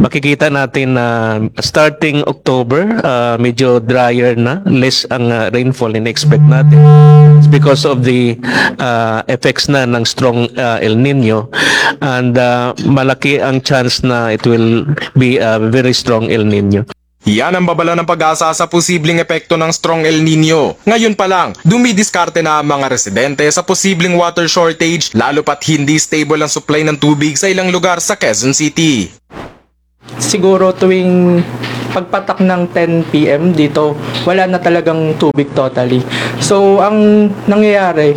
makikita natin na starting October, medyo drier na, less ang rainfall in-expect natin. It's because of the effects na ng strong El Nino, and malaki ang chance na it will be a very strong El Nino. Yan ang babala ng pag-asa sa posibleng epekto ng strong El Nino. Ngayon pa lang, dumidiskarte na ang mga residente sa posibleng water shortage lalo pat hindi stable ang supply ng tubig sa ilang lugar sa Quezon City. Siguro tuwing pagpatak ng 10 PM dito, wala na talagang tubig totally. So, ang nangyayari,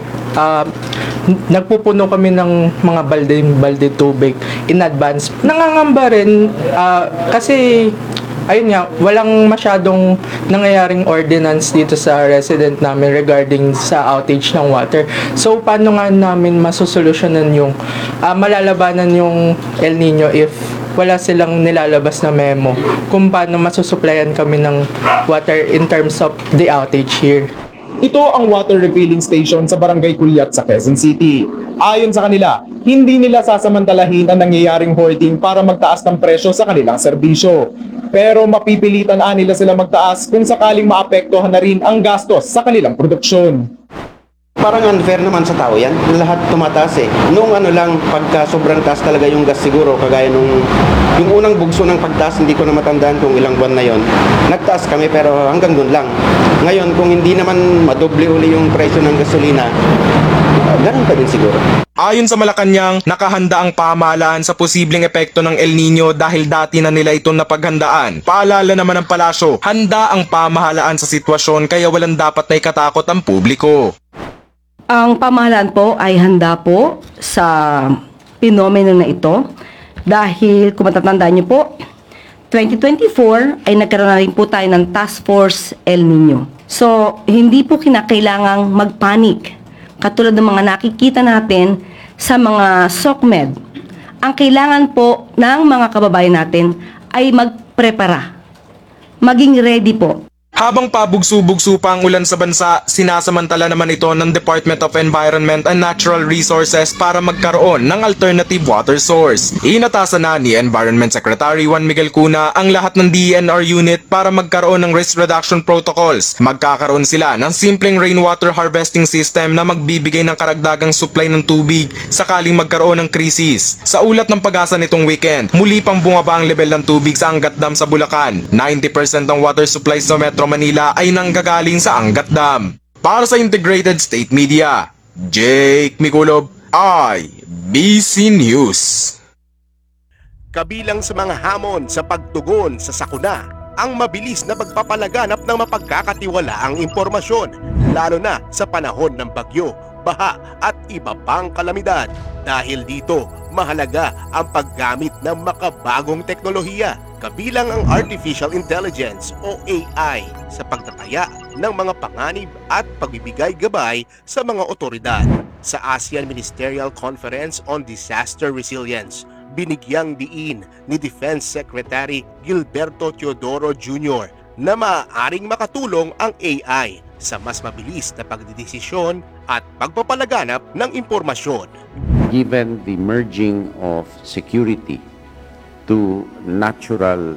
nagpupuno kami ng mga balde tubig in advance. Nangangamba rin kasi ayun nga, walang masyadong nangyayaring ordinance dito sa resident namin regarding sa outage ng water. So, paano nga namin masusolusyonan yung malalabanan yung El Nino if wala silang nilalabas na memo kung paano masusuplayan kami ng water in terms of the outage here. Ito ang water refilling station sa Barangay Culiat sa Quezon City. Ayon sa kanila, hindi nila sasamantalahin ang nangyayaring hoarding para magtaas ng presyo sa kanilang serbisyo. Pero mapipilitan nila sila magtaas kung sakaling maapektuhan na rin ang gastos sa kanilang produksyon. Parang unfair naman sa tao yan. Lahat tumataas eh. Noong lang, pagka sobrang taas talaga yung gas siguro, kagaya yung unang bugso ng pagtaas, hindi ko na matandaan kung ilang buwan na yon. Nagtaas kami pero hanggang doon lang. Ngayon, kung hindi naman madoble uli yung presyo ng gasolina, ganun pa din siguro. Ayon sa Malacanang, nakahanda ang pamahalaan sa posibleng epekto ng El Nino dahil dati na nila itong napaghandaan. Paalala naman ng palasyo, handa ang pamahalaan sa sitwasyon kaya walang dapat na ikatakot ang publiko. Ang pamahalaan po ay handa po sa pinomeno na ito dahil kung matatandaan niyo po, 2024 ay nagkaroon na rin po tayo ng Task Force El Nino. So, hindi po kinakailangang magpanik. Katulad ng mga nakikita natin sa mga SOCMED, ang kailangan po ng mga kababayan natin ay magprepara, maging ready po. Habang pabugso-bugso pa ang ulan sa bansa, sinasamantala naman ito ng Department of Environment and Natural Resources para magkaroon ng alternative water source. Inatasan na ni Environment Secretary Juan Miguel Cuna ang lahat ng DENR unit para magkaroon ng risk reduction protocols. Magkakaroon sila ng simpleng rainwater harvesting system na magbibigay ng karagdagang supply ng tubig sakaling magkaroon ng krisis. Sa ulat ng Pag-asa nitong weekend, muli pang bumaba ang level ng tubig sa Angat Dam sa Bulacan. 90% ng water supply sa Metro Manila ay nanggagaling sa Angat Dam. Para sa Integrated State Media, Jake Miculob, IBC News. Kabilang sa mga hamon sa pagtugon sa sakuna, ang mabilis na pagpapalaganap ng mapagkakatiwalaang impormasyon, lalo na sa panahon ng bagyo, baha at iba pang kalamidad. Dahil dito, mahalaga ang paggamit ng makabagong teknolohiya, kabilang ang Artificial Intelligence o AI sa pagtataya ng mga panganib at pagbibigay gabay sa mga otoridad. Sa ASEAN Ministerial Conference on Disaster Resilience, binigyang diin ni Defense Secretary Gilberto Teodoro Jr. na maaaring makatulong ang AI sa mas mabilis na pagdidesisyon at pagpapalaganap ng impormasyon. Given the merging of security to natural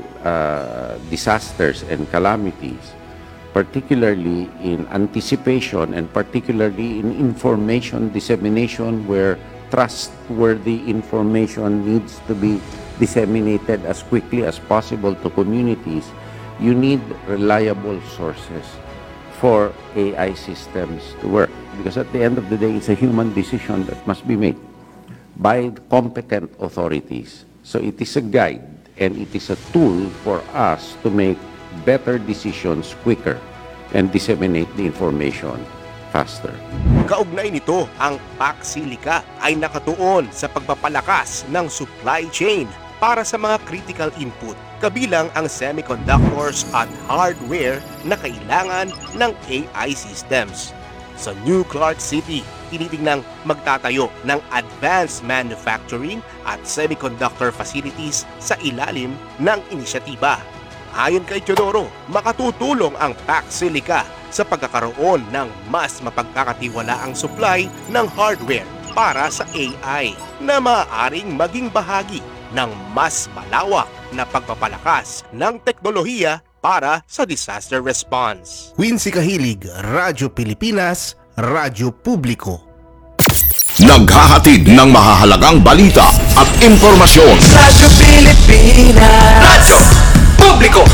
disasters and calamities, particularly in anticipation and particularly in information dissemination where trustworthy information needs to be disseminated as quickly as possible to communities, you need reliable sources for AI systems to work. Because at the end of the day, it's a human decision that must be made by competent authorities. So it is a guide and it is a tool for us to make better decisions quicker and disseminate the information faster. Kaugnay nito, ang PAC-SILICA ay nakatuon sa pagpapalakas ng supply chain para sa mga critical input, kabilang ang semiconductors at hardware na kailangan ng AI systems. Sa New Clark City, tinitingnang magtatayo ng advanced manufacturing at semiconductor facilities sa ilalim ng inisyatiba. Ayon kay Teodoro, makatutulong ang PAC-SILICA sa pagkakaroon ng mas mapagkakatiwalaang supply ng hardware para sa AI na maaaring maging bahagi ng mas malawak na pagpapalakas ng teknolohiya para sa disaster response. Quincy Kahilig, Radyo Pilipinas, Radyo Publiko. Naghahatid ng mahahalagang balita at impormasyon. Radyo Pilipinas, Radyo Publiko.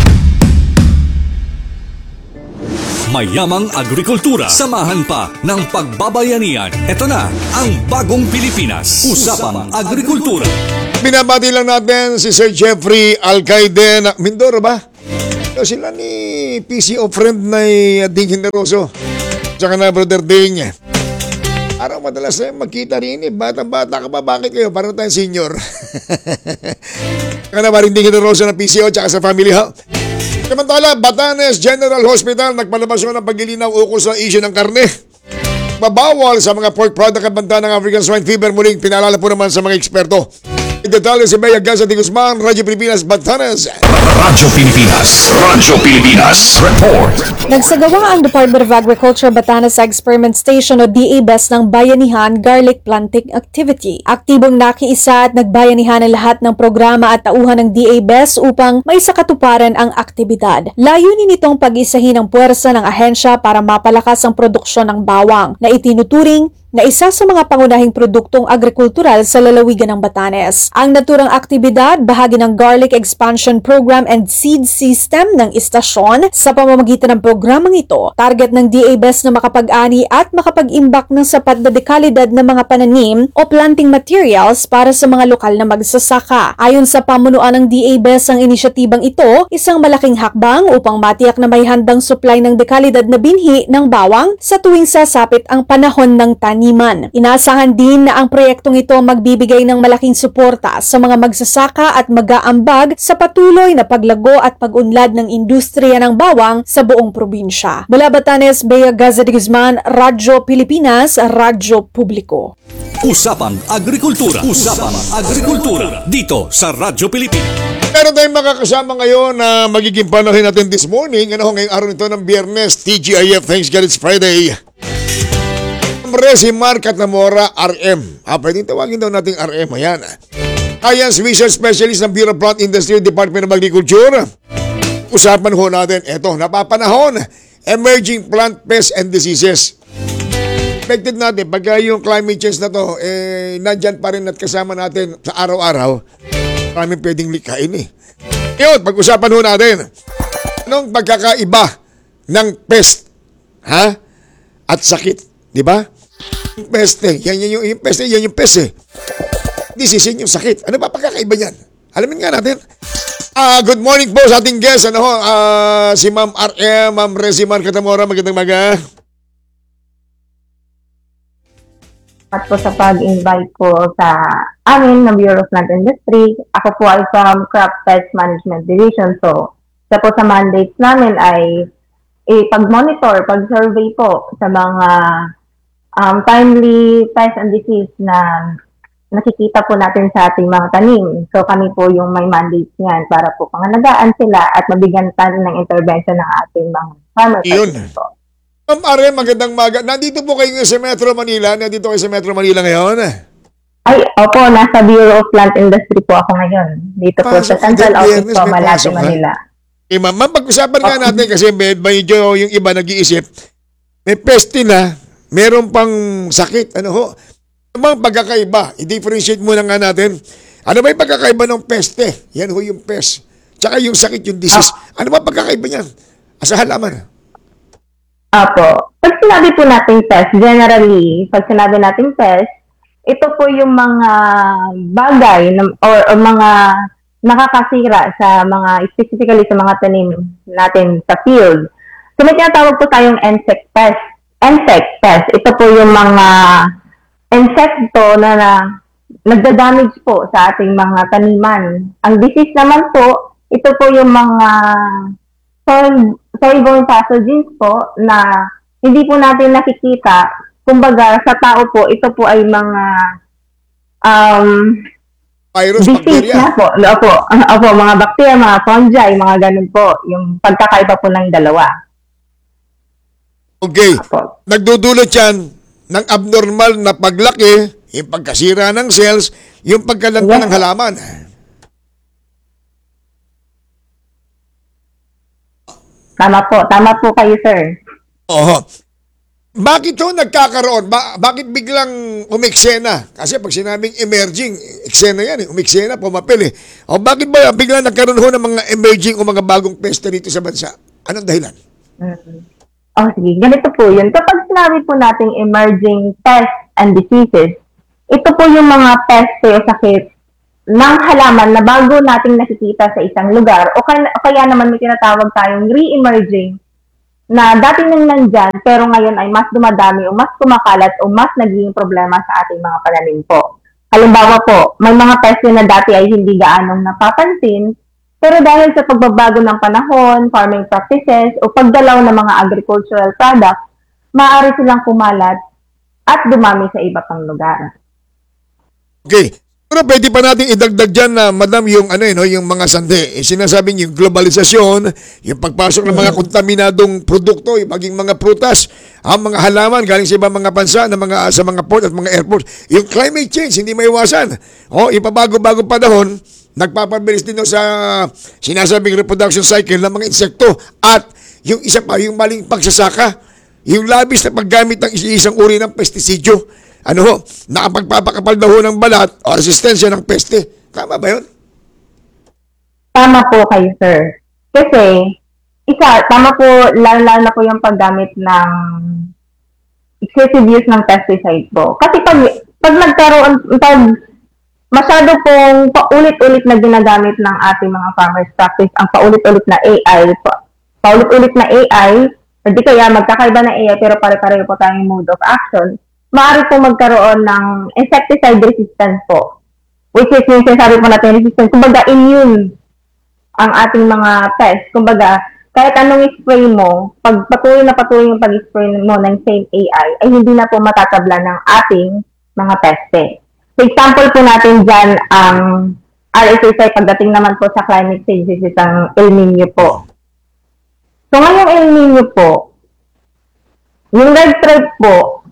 Mayamang agrikultura, samahan pa ng pagbabayanihan. Ito na ang bagong Pilipinas. Usapang agrikultura. Binabati lang natin si Sir Jeffrey Alcaide na Mindoro ba? Sila ni PCO friend na Ding Generoso. Tsaka na Brother Ding. Araw madalas na magkita rin Batang-bata ka pa, bakit kayo? Parang tayong senior. Tsaka na Ding Generoso ng PCO tsaka sa Family Health. Samantala, Batanes General Hospital nagpalabas ng paglilinaw ukol sa issue ng karne. Babawal sa mga pork product at banta ng African Swine Fever, muling pinaalala po naman sa mga eksperto. Detalye si Bea Gaza de Guzman, Radyo Pilipinas, Batanes. Radyo Pilipinas, Radyo Pilipinas, report. Nagsagawa ang Department of Agriculture Batanes Experiment Station o DABES ng Bayanihan Garlic Planting Activity. Aktibong nakiisa at nagbayanihan ang lahat ng programa at tauhan ng DABES upang may sakatuparan ang aktibidad. Layunin nitong pag-isahin ang puwersa ng ahensya para mapalakas ang produksyon ng bawang na itinuturing na isa sa mga pangunahing produktong agrikultural sa lalawigan ng Batanes. Ang naturang aktibidad, bahagi ng Garlic Expansion Program and Seed System ng istasyon. Sa pamamagitan ng programang ito, target ng DABES na makapag-ani at makapag-imbak ng sapat na dekalidad ng mga pananim o planting materials para sa mga lokal na magsasaka. Ayon sa pamunuan ng DABES, ang inisyatibang ito, isang malaking hakbang upang matiyak na may handang supply ng dekalidad na binhi ng bawang sa tuwing sasapit ang panahon ng taniman. Inaasahan din na ang proyektong ito magbibigay ng malaking suporta sa mga magsasaka at mag-aambag sa patuloy na paglago at pag-unlad ng industriya ng bawang sa buong probinsya. Mula Batanes, Bea Gaza de Guzman, Radyo Pilipinas, Radyo Publiko. Usapang agrikultura. Usapang agrikultura dito sa Radyo Pilipinas. Meron tayong makakasama ngayon na magiging panahin natin this morning. Ngayong araw nito ng Biyernes, TGIF, thanks God it's Friday. Resimar Catamora, RM. Pwedeng tawagin daw natin RM. Ayan. Science Research Specialist ng Bureau of Plant Industry, Department of Agriculture. Usapan ho natin, eto, napapanahon, emerging plant pests and diseases. Expected natin, pagka yung climate change na to, nandyan pa rin at kasama natin sa araw-araw, maraming pwedeng likain Yun, pag-usapan ho natin, anong pagkakaiba ng pest, at sakit, di ba? Yung peste, yan yung peste, yan yung peste. Disease yung sakit. Ano ba pagkakaiba niyan? Alamin nga natin. Good morning po sa ating guest, si Ma'am RM, Ma'am Resimar Catamora. Magandang maga. At po sa pag-invite po sa amin ng Bureau of Plant Industry. Ako po ay from Crop Pest Management Division. So, isa po sa mandates namin ay pag-monitor, pag-survey po sa mga timely pest and disease na nakikita po natin sa ating mga tanim. So kami po yung may mandate niyan para po pangalagaan sila at mabigyan tayo ng intervention ng ating mga farmers. Yun. Ma'am Are, magandang maga. Nandito po kayo sa Metro Manila. Nandito kayo sa Metro Manila ngayon. Ay, opo, nasa Bureau of Plant Industry po ako ngayon. Dito po sa Central Office po, Malate, Manila. Ma'am, pag-usapan nga natin kasi medyo yung iba nag-iisip, may peste na, meron pang sakit. Ano ho? Ano bang pagkakaiba? I-differentiate muna nga natin. Ano ba yung pagkakaiba ng peste? Yan ho yung pest. Tsaka yung sakit, yung disease. Ano ba pagkakaiba niyan? Sa halaman. Apo. Pag sinabi po natin pest, generally, pag sinabi natin pest, ito po yung mga bagay or mga nakakasira sa mga, specifically sa mga tanim natin sa field. So may tinatawag po tayong insect pest. Insect pest, ito po yung mga insekto na nagda-damage po sa ating mga taniman. Ang disease naman po, ito po yung mga soil-borne pathogens po na hindi po natin nakikita. Kumbaga, sa tao po, ito po ay mga virus, disease bacteria. Na po. Opo, mga bacteria, mga fungi, mga ganun po. Yung pagkakaiba po ng dalawa. Okay. Nagdudulot yan ng abnormal na paglaki yung pagkasira ng cells, yung pagkalanta ng halaman. Tama po kayo, sir. Oo. Bakit ho nagkakaroon? Bakit biglang umeksena? Kasi pag sinabing emerging, eksena yan umeksena, pumapil O bakit ba biglang nagkaroon ho ng mga emerging o mga bagong peste dito sa bansa? Anong dahilan? Oh, sige. Ganito po yun. Kapag sinabi po nating emerging pests and diseases, ito po yung mga peste o sakit ng halaman na bago nating nakikita sa isang lugar o kaya naman may tinatawag tayong re-emerging na dati nang nandyan pero ngayon ay mas dumadami o mas kumakalat o mas nagiging problema sa ating mga pananim po. Halimbawa po, may mga peste na dati ay hindi gaanong napapansin pero dahil sa pagbabago ng panahon, farming practices o pagdalaw ng mga agricultural products, maaari silang kumalat at dumami sa iba pang lugar. Okay. Pero pwede pa natin idagdag dyan na, madam, yung yung mga sande. Sinasabing yung globalisasyon, yung pagpasok ng mga kontaminadong produkto, yung maging mga prutas, ang mga halaman galing sa ibang mga bansa, sa mga port at mga airport. Yung climate change, hindi maiwasan. Yung pabago-bago panahon, nagpapabilis din sa sinasabing reproduction cycle ng mga insekto. At yung isa pa, yung maling pagsasaka, yung labis na paggamit ng isang uri ng pestisidyo. Nakapagpapakapal daw ng balat o resistensya ng peste. Tama ba yun? Tama po kayo, sir. Kasi, tama po, lalo na po yung paggamit ng excessive use ng pesticide po. Kasi pag masyado pong paulit-ulit na ginagamit ng ating mga farmers practice, ang paulit-ulit na AI, hindi kaya magkakaiba na AI pero pare-pareho po tayong mode of action, maaari po magkaroon ng insecticide resistance po. Which is yung sinasabi po natin resistance. Kumbaga, immune ang ating mga pests. Kumbaga, kahit anong spray mo, pag patuloy yung pag-spray mo ng same AI, ay hindi na po matatabla ng ating mga peste. For example po natin dyan, ang RSSI pagdating naman po sa climate change, is ang El Nino po. So, ngayong El Nino po, yung red stripe po,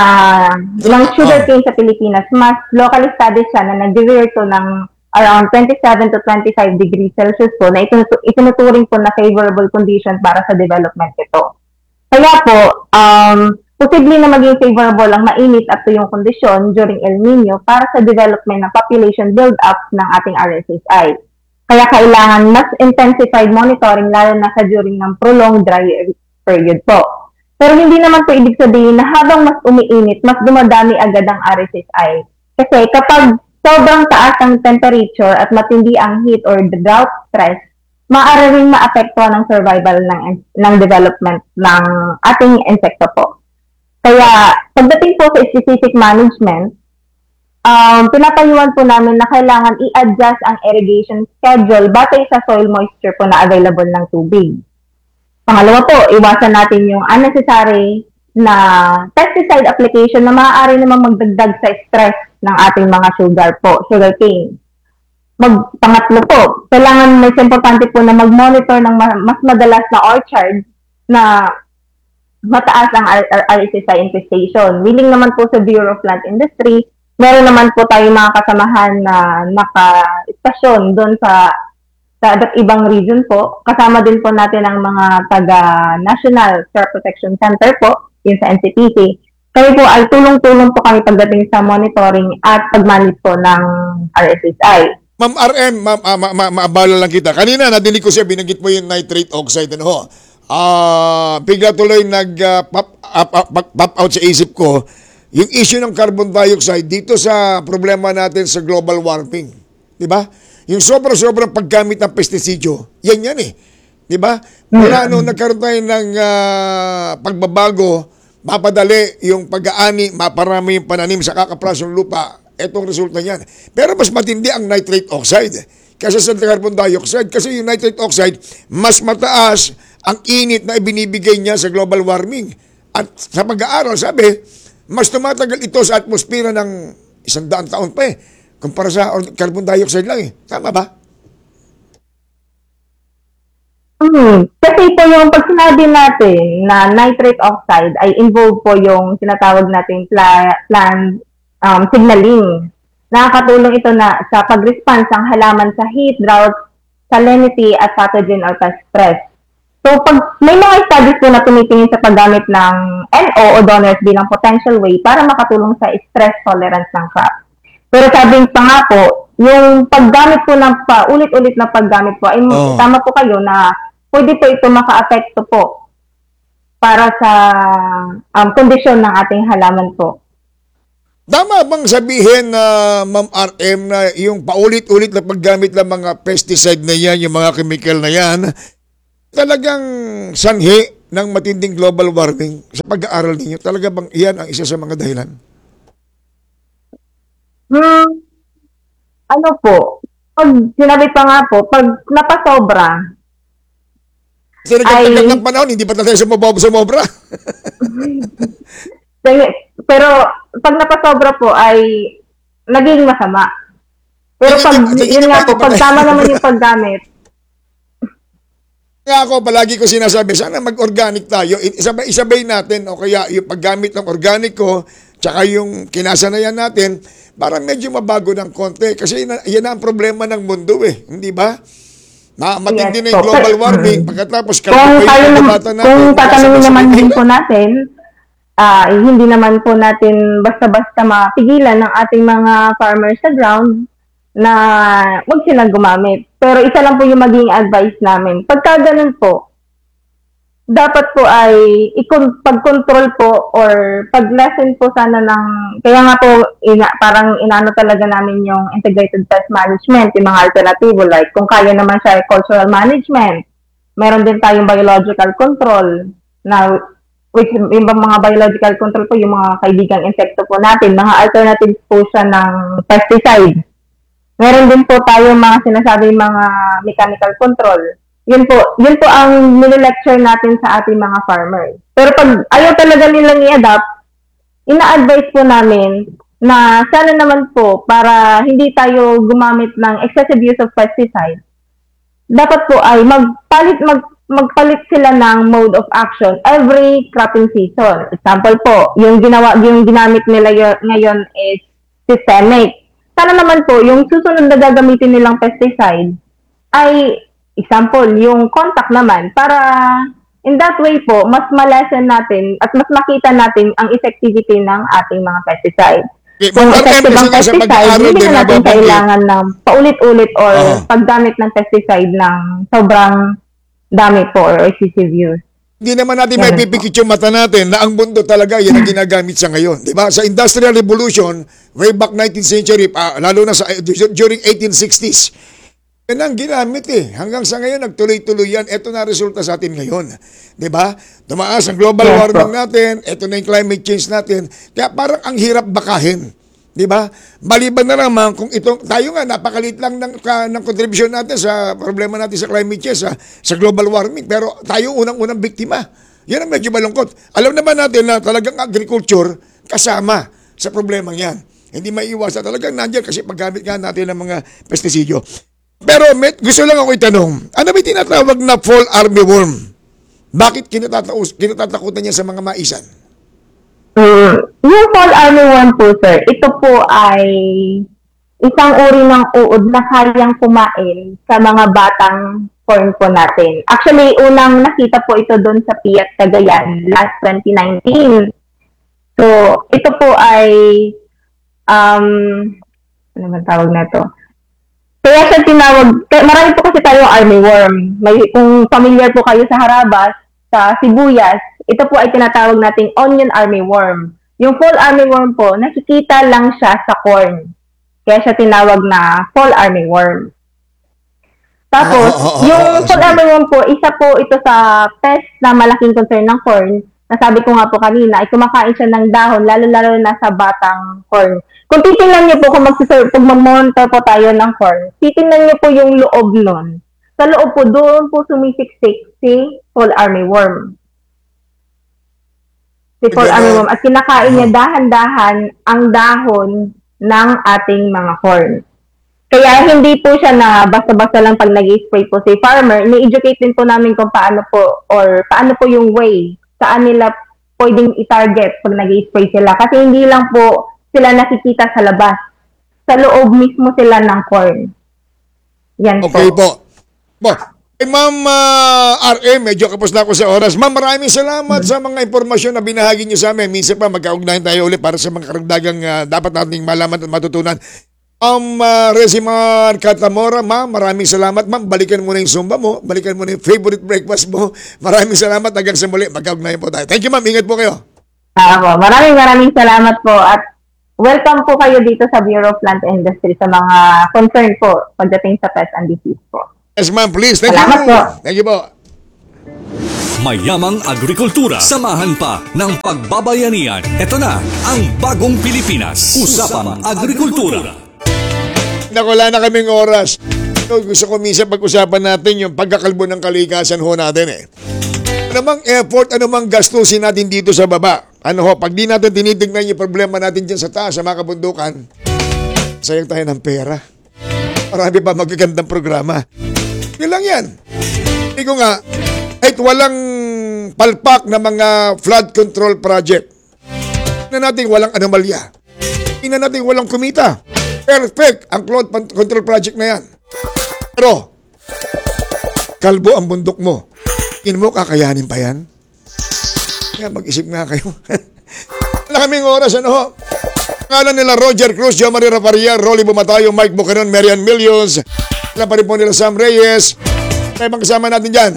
ng sugarcane sa Pilipinas, mas locally studied siya na nag-veer to ng around 27 to 25 degrees Celsius po na itinuturing po na favorable condition para sa development ito. Kaya po, posible na maging favorable ang mainit at tuyong kondisyon during El Nino para sa development ng population build-up ng ating RSSI. Kaya kailangan mas intensified monitoring lalo na sa during ng prolonged dry period po. Pero hindi naman po ibig sabihin na habang mas umiinit, mas dumadami agad ang RSSI. Kasi kapag sobrang taas ang temperature at matindi ang heat or the drought stress, maaari rin maapektuhan ng survival ng development ng ating insekto po. Kaya pagdating po sa specific management, pinapayuhan po namin na kailangan i-adjust ang irrigation schedule batay sa soil moisture po na available ng tubig. Pangalawa po, iwasan natin yung unnecessary na pesticide application na maaari naman magdagdag sa stress ng ating mga sugarcane. Pangatlo po, kailangan mas importante po na mag-monitor ng mas madalas na orchard na mataas ang RSSI infestation. Willing naman po sa Bureau of Plant Industry, meron naman po tayo mga kasamahan na naka-istasyon doon sa ibang region po. Kasama din po natin ang mga taga-National Crop Protection Center po, yun sa NCPC. Kaya po ay tulong-tulong po kami pagdating sa monitoring at pag-manage po ng RSSI. Ma'am RM, maabala lang kita. Kanina, nadinig ko siya, binanggit mo yung nitrate oxide. Bigla tuloy nag-pop out sa isip ko yung issue ng carbon dioxide dito sa problema natin sa global warming. Diba? Yung sobrang paggamit ng pestisidyo, yan eh. Diba? Mula nung nagkaroon tayo ng pagbabago, mapadali yung pag-aani, maparami yung pananim sa kakapras ng lupa, etong resulta niyan. Pero mas matindi ang nitrate oxide kasi sa carbon dioxide. Kasi yung nitrate oxide, mas mataas ang init na ibinibigay niya sa global warming. At sa pag-aaral, sabi, mas tumatagal ito sa atmosphere ng 100 taon pa kumpara sa carbon dioxide lang Tama ba? Kasi po yung pag sinabi natin na nitrate oxide ay involve po yung tinatawag nating plant signaling. Nakakatulong ito na sa pag-response ng halaman sa heat, drought, salinity, at pathogen or pest stress. So, pag may mga studies po na tumitingin sa paggamit ng NO o donors bilang potential way para makatulong sa stress tolerance ng crop. Pero sabi pa nga po, yung paggamit po ng ulit-ulit na paggamit po, ay tama po kayo na pwede po ito maka-apekto po para sa kondisyon ng ating halaman po. Tama bang sabihin na Ma'am RM na yung paulit-ulit na paggamit ng mga pesticide na yan, yung mga chemical na yan, talagang sanhi ng matinding global warming sa pag-aaral ninyo? Talaga bang iyan ang isa sa mga dahilan? Ano po, pag sinabi pa nga po, pag napasobra, Kasi nagtatagal ng panahon, hindi pa tayo sumobra. pero pag napasobra po ay naging masama. Pero pag, yun nga po, pag tama naman yung paggamit. Nga ako, palagi ko sinasabi, sana mag-organic tayo. Isabay natin, o kaya yung paggamit ng organico, tsaka yung kinasanayan natin, para medyo mabago ng konti. Kasi yan ang problema ng mundo Hindi ba? Matindi na yung global warming. Pagkatapos, kung tatanungin naman din po natin, hindi naman po natin basta-basta mapigilan ng ating mga farmers sa ground na huwag silang gumamit. Pero isa lang po yung maging advice namin. Pagka ganun po, dapat po ay pag-control po or pag-lesson po sana ng, kaya nga po parang inaano talaga namin yung integrated pest management, yung mga alternatibo like kung kaya naman siya cultural management. Meron din tayong biological control na which yung mga biological control po yung mga kaibigang insekto po natin, mga alternatives po siya ng pesticide. Meron din po tayong mga sinasabi mga mechanical control. Yun po ang nile-lecture natin sa ating mga farmers. Pero pag ayaw talaga nilang i-adapt, ina-advise po namin na sana naman po para hindi tayo gumamit ng excessive use of pesticide, dapat po ay magpalit sila ng mode of action every cropping season. Example po, yung ginamit nila ngayon is systemic. Sana naman po, yung susunod na gagamitin nilang pesticide ay example, yung contact naman, para in that way po, mas ma-lessen natin at mas makita natin ang effectivity ng ating mga pesticide. Kung effective ang pesticide, hindi na natin kailangan ng paulit-ulit or paggamit ng pesticide ng sobrang dami po or excessive use. Hindi naman natin may pipikit yung mata natin na ang mundo talaga yan ang ginagamit sa ngayon. Diba? Sa Industrial Revolution, way back 19th century, lalo na during 1860s, yan ang ginamit Hanggang sa ngayon, nagtuloy-tuloy yan. Ito na resulta sa atin ngayon. Diba? Tumaas ang global warming natin. Ito na yung climate change natin. Kaya parang ang hirap bakahin. Diba? Maliban na naman kung tayo nga, napakalit lang ng contribution natin sa problema natin sa climate change, sa global warming. Pero tayo unang-unang biktima. Yan ang medyo malungkot. Alam naman natin na talagang agriculture kasama sa problema yan. Hindi maiiwasan. Talagang nandiyan kasi paggamit nga natin ng mga pestisidyo. Pero gusto lang ako itanong, ano may tinatawag na fall armyworm? Bakit kinatatakutan niya sa mga maisan? Yung fall armyworm po, sir, ito po ay isang uri ng uod na kayang kumain sa mga batang corn po natin. Actually, unang nakita po ito doon sa Piat Cagayan last 2019. So, ito po ay ano man tawag na ito? Kaya siya tinawag, marami po kasi tayong armyworm. Kung familiar po kayo sa harabas, sa sibuyas, ito po ay tinatawag nating onion armyworm. Yung fall armyworm po, nakikita lang siya sa corn. Kaya siya tinawag na fall armyworm. Tapos, yung fall armyworm po, isa po ito sa pest na malaking concern ng corn. Nasabi ko nga po kanina, ay kumakain siya ng dahon, lalo-lalo na sa batang corn. Kung titingnan niyo po, kung mag-monitor po tayo ng corn, titingnan niyo po yung loob nun. Sa loob po, doon po sumisiksik si fall armyworm. Si fall armyworm. At kinakain niya dahan-dahan ang dahon ng ating mga corn. Kaya hindi po siya na basta-basta lang pag nag-spray po si farmer, ini-educate din po namin kung paano po, or paano po yung way saan nila pwedeng i-target pag nag-spray sila. Kasi hindi lang po sila nakikita sa labas. Sa loob mismo sila ng corn. Yan Okay po. Ma'am RM, medyo kapos na ako sa oras. Ma'am, maraming salamat sa mga impormasyon na binahagi niyo sa amin. Minsan pa magkaugnayan tayo ulit para sa mga karagdagang dapat nating malaman at matutunan. Resiman Catamora, ma'am, maraming salamat. Ma'am, balikan mo na yung Zumba mo. Balikan mo na yung favorite breakfast mo. Maraming salamat. Hanggang sa muli, magkaugnayan po tayo. Thank you, ma'am. Ingat po kayo. Maraming salamat po at welcome po kayo dito sa Bureau of Plant Industry sa mga concern po pagdating sa pest and disease po. Yes, ma'am, please. Thank Salamat you. po. Thank you po. Mayamang agrikultura, samahan pa ng pagbabayanihan. Ito na ang Bagong Pilipinas. Usapang Agrikultura. Wala na kaming oras. Gusto ko minsan pag-usapan natin yung pagkakalbo ng kalikasan ho natin Anumang effort, anumang gastusin natin dito sa baba. Pag di natin tinitignan yung problema natin dyan sa taas, sa mga kabundukan, sayang tayo ng pera. Marami pa magagandang programa. Yun lang yan. Hindi ko nga, kahit walang palpak na mga flood control project, na natin walang anomalya. Hindi na natin walang kumita. Perfect ang flood control project na yan. Pero, kalbo ang bundok mo. Tingin mo, kakayanin pa yan? Kaya mag-isip nga kayo. Wala kaming oras, Pangalan nila Roger Cruz, Jo Marie Rafaria, Rolly Bumatayo, Mike Bucanon, Marian Millions. Wala pa rin po nila Sam Reyes. May mga kasama natin dyan.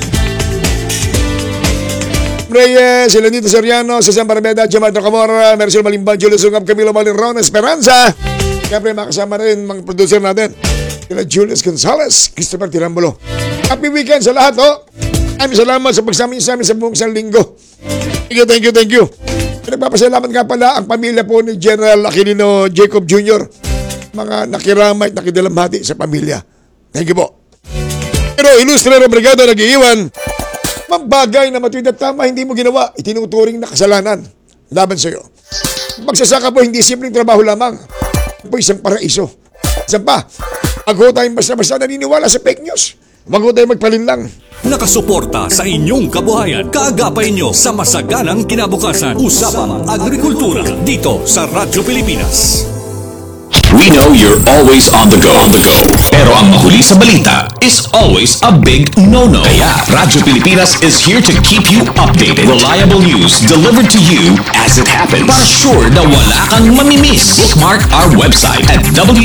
Reyes, Elenito Soriano, Cesar Barbeda, Jamal Camora, Mercel Malimban, Julio Sungab, Camilo Malirron, Esperanza. Siyempre, makasama rin mga producer natin. Sila Julius Gonzalez, Christopher Tirambulo. Happy weekend sa lahat, Maraming salamat sa pagsama niyo sa amin sa buong isang linggo. Thank you. Nagpapasalamat nga pala ang pamilya po ni General Aquilino Jacob Jr. Mga nakiramay at nakidalamhati sa pamilya. Thank you po. Pero ilustre na brigada nag-iiwan, mabagay na matuwid at tama hindi mo ginawa, itinuturing na kasalanan laban sa iyo. Magsasaka po hindi simpleng trabaho lamang. Po isang paraiso. Isang pa, wag ho tayong basta-basta naniniwala sa fake news. Wag ho tayong magpalinlang. Nakasuporta sa inyong kabuhayan. Kaagapay nyo sa masaganang kinabukasan. Usapang Agrikultura dito sa Radyo Pilipinas. We know you're always on the go. Pero ang mahuli sa balita is always a big no-no. Kaya Radyo Pilipinas is here to keep you updated. Reliable news delivered to you as it happens. Para sure na wala kang mamimiss. Bookmark our website at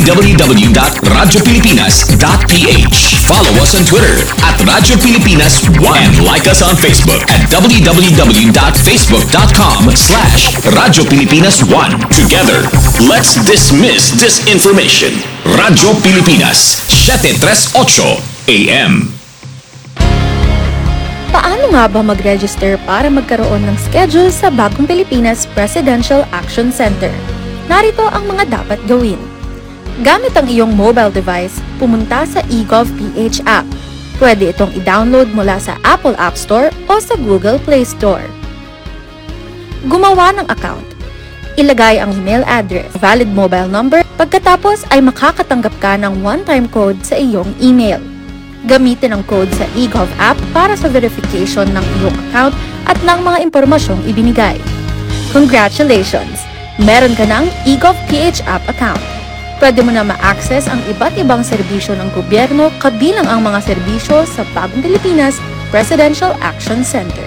www.radiopilipinas.ph. Follow us on Twitter at Radyo Pilipinas 1 and like us on Facebook at www.facebook.com/Radyo Pilipinas 1. Together, let's dismiss disinformation. Radyo Pilipinas, 738 AM. Paano nga ba mag-register para magkaroon ng schedule sa Bagong Pilipinas Presidential Action Center? Narito ang mga dapat gawin. Gamit ang iyong mobile device, pumunta sa eGov.ph app. Pwede itong i-download mula sa Apple App Store o sa Google Play Store. Gumawa ng account. Ilagay ang email address, valid mobile number, pagkatapos ay makakatanggap ka ng one-time code sa iyong email. Gamitin ang code sa eGov app para sa verification ng iyong account at ng mga impormasyong ibinigay. Congratulations! Meron ka ng eGov.ph app account. Pwede mo na ma-access ang iba't ibang serbisyo ng gobyerno kabilang ang mga serbisyo sa Bagong Pilipinas Presidential Action Center.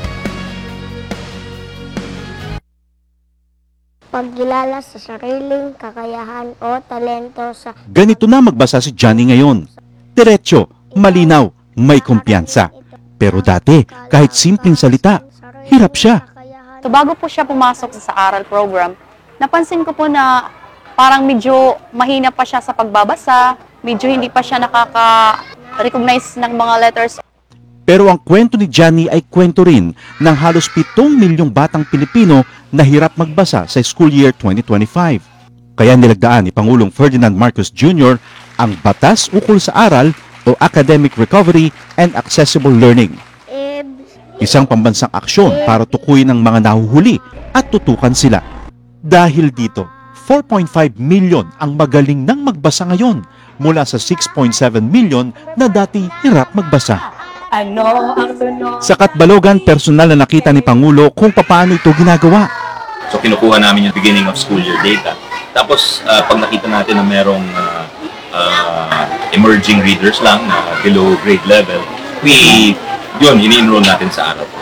Pagkilala sa sariling kakayahan o talento sa... Ganito na magbasa si Johnny ngayon. Diretso, malinaw, may kumpiyansa. Pero dati, kahit simpleng salita, hirap siya. So bago po siya pumasok sa aral program, napansin ko po na parang medyo mahina pa siya sa pagbabasa, medyo hindi pa siya nakaka-recognize ng mga letters. Pero ang kwento ni Johnny ay kwento rin ng halos 7 milyong batang Pilipino na hirap magbasa sa school year 2025. Kaya nilagdaan ni Pangulong Ferdinand Marcos Jr. ang Batas Ukol sa Aral o Academic Recovery and Accessible Learning. Isang pambansang aksyon para tukuyin ang mga nahuhuli at tutukan sila. Dahil dito, 4.5 million ang magaling nang magbasa ngayon mula sa 6.7 million na dati hirap magbasa. Sa Katbalogan, personal na nakita ni Pangulo kung paano ito ginagawa. So kinukuha namin yung beginning of school year data. Tapos, pag nakita natin na merong emerging readers lang na below grade level, ini-enroll natin sa araw.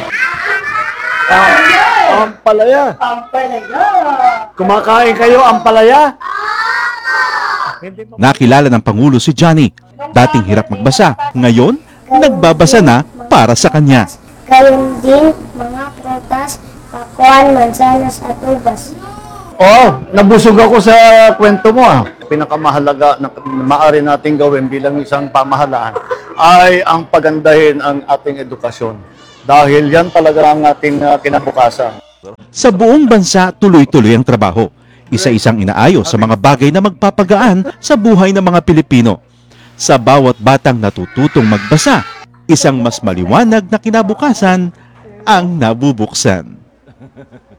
Ampalaya. Kumakain kayo ampalaya? Nakilala ng Pangulo si Johnny. Dating hirap magbasa, ngayon nagbabasa na para sa kanya. Gayun din mga prutas, pakuan, mansanas at ubas. Nabusog ako sa kwento mo Pinakamahalaga na maaari nating gawin bilang isang pamahalaan ay ang pagandahin ang ating edukasyon. Dahil yan talaga ang ating kinabukasan. Sa buong bansa, tuloy-tuloy ang trabaho. Isa-isang inaayos sa mga bagay na magpapagaan sa buhay ng mga Pilipino. Sa bawat batang natututong magbasa, isang mas maliwanag na kinabukasan ang nabubuksan.